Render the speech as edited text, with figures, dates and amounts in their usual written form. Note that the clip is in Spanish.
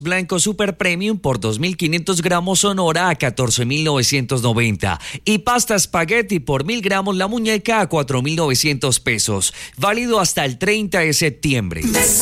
Blanco Super Premium por 2.500 gramos Sonora a 14.990 y pasta espagueti por 1.000 gramos La Muñeca a 4.900 pesos. Válido hasta el 30 de septiembre.